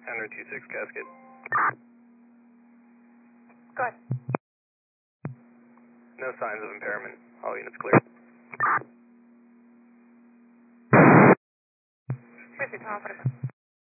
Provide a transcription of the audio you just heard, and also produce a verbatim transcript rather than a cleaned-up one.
Henry two six Cascade. Go ahead. No signs of impairment. All units clear. Fifty, Tom,